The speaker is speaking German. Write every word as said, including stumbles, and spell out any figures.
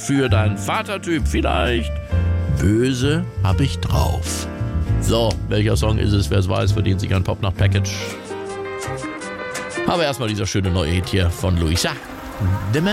für deinen Vatertyp vielleicht. Böse hab ich drauf. So, welcher Song ist es? Wer es weiß, verdient sich ein Popnacht-Package. Aber erstmal dieser schöne neue Hit hier von Luisa. Dimmer